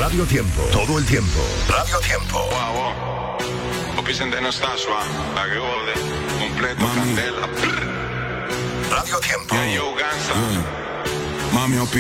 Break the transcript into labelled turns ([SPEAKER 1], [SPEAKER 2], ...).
[SPEAKER 1] Radio Tiempo. Todo el tiempo. Radio Tiempo.
[SPEAKER 2] Wow. Vicente non sta su, la che vuole. Completo, candela.
[SPEAKER 1] Radio Tiempo.
[SPEAKER 2] Yo, Gansa.
[SPEAKER 3] Mami,